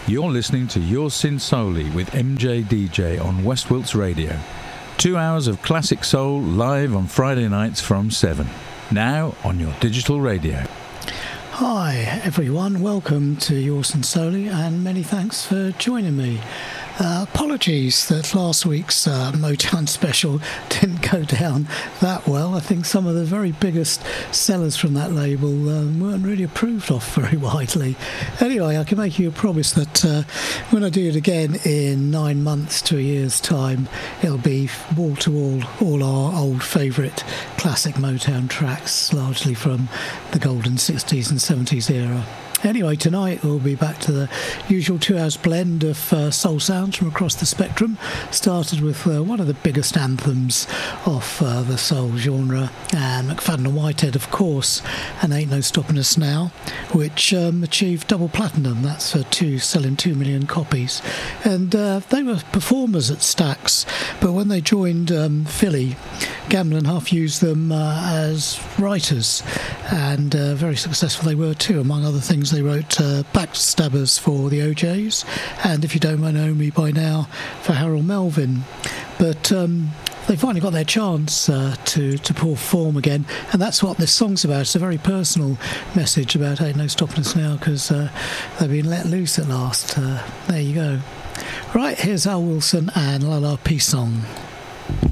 You're listening to Your Sin Solely with MJ DJ on West Wilts Radio. 2 hours of classic soul live on Friday nights from 7. Now on your digital radio. Hi everyone, welcome to Your Sin Solely and many thanks for joining me. Apologies that last week's Motown special didn't go down that well. I think some of the very biggest sellers from that label weren't really approved of very widely. Anyway, I can make you a promise that when I do it again in 9 months to a year's time, it'll be wall to wall all our old favourite classic Motown tracks, largely from the golden 60s and 70s era. Anyway, tonight we'll be back to the usual 2 hours blend of soul sounds from across the spectrum. Started with one of the biggest anthems of the soul genre, and McFadden and Whitehead, of course, and Ain't No Stopping Us Now, which achieved double platinum. That's selling 2 million copies. And they were performers at Stax, but when they joined Philly, Gamble and Huff used them as writers, and very successful they were too. Among other things, they wrote Backstabbers for the OJs, and If You Don't Know Me By Now for Harold Melvin. But they finally got their chance to perform again, and that's what this song's about. It's a very personal message about Ain't No Stopping Us Now, because they've been let loose at last. There you go. Right, here's Al Wilson and La La Peace Song.